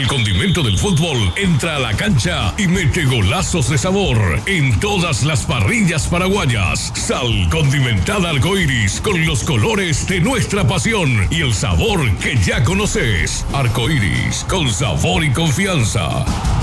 El condimento del fútbol entra a la cancha y mete golazos de sabor en todas las parrillas paraguayas. Sal condimentada Arcoiris con los colores de nuestra pasión y el sabor que ya conoces. Arcoiris con sabor y confianza.